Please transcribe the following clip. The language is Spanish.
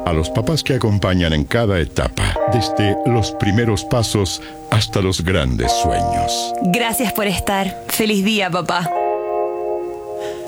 a los papás que acompañan en cada etapa, desde los primeros pasos hasta los grandes sueños. Gracias por estar. Feliz día, papá.